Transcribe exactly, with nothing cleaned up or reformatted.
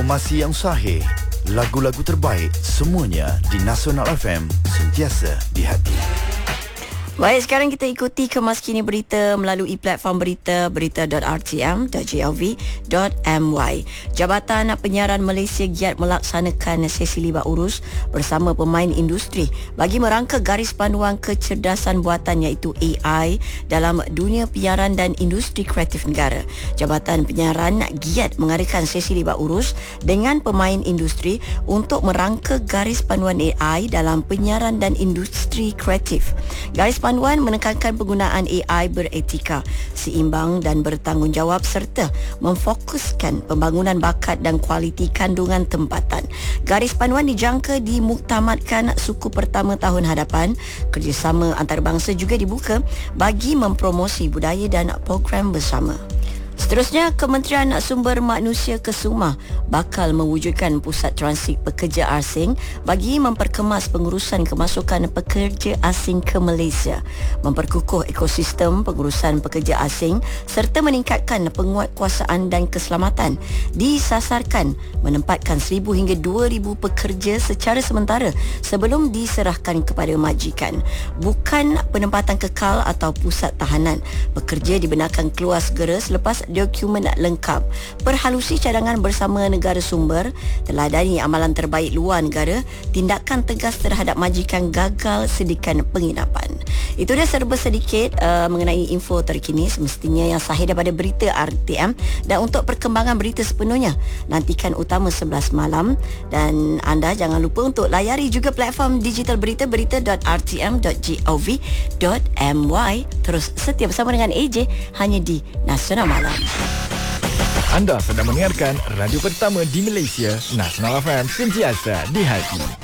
Informasi yang sahih, lagu-lagu terbaik, semuanya di Nasional F M, sentiasa di hati. Baik, sekarang kita ikuti kemas kini berita melalui platform berita berita dot r t m dot gov dot m y. Jabatan Penyiaran Malaysia giat melaksanakan sesi libat urus bersama pemain industri bagi merangka garis panduan kecerdasan buatan iaitu A I dalam dunia penyiaran dan industri kreatif negara. Jabatan Penyiaran giat mengadakan sesi libat urus dengan pemain industri untuk merangka garis panduan A I dalam penyiaran dan industri kreatif. Garis panduan menekankan penggunaan A I beretika, seimbang dan bertanggungjawab serta memfokuskan pembangunan bakat dan kualiti kandungan tempatan. Garis panduan dijangka dimuktamadkan suku pertama tahun hadapan. Kerjasama antarabangsa juga dibuka bagi mempromosi budaya dan program bersama. Seterusnya, Kementerian Sumber Manusia Kesumah bakal mewujudkan pusat transit pekerja asing bagi memperkemas pengurusan kemasukan pekerja asing ke Malaysia, memperkukuh ekosistem pengurusan pekerja asing serta meningkatkan penguatkuasaan dan keselamatan. Disasarkan menempatkan seribu hingga dua ribu pekerja secara sementara sebelum diserahkan kepada majikan. Bukan penempatan kekal atau pusat tahanan. Pekerja dibenarkan keluar segera selepas dokumen lengkap. Perhalusi cadangan bersama negara sumber, teladani amalan terbaik luar negara, tindakan tegas terhadap majikan gagal sediakan penginapan. Itu dia serba sedikit uh, mengenai info terkini semestinya yang sahih daripada berita R T M. Dan untuk perkembangan berita sepenuhnya, nantikan utama sebelas malam. Dan anda jangan lupa untuk layari juga platform digital berita berita dot r t m dot gov dot m y. Terus setia bersama dengan A J hanya di Nasional Malam. Anda sedang mendengarkan radio pertama di Malaysia, Nasional F M, sentiasa di hati.